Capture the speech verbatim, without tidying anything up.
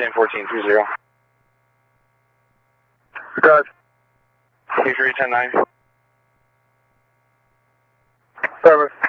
Jan fourteen three zero. Regard. Two three ten nine. Service.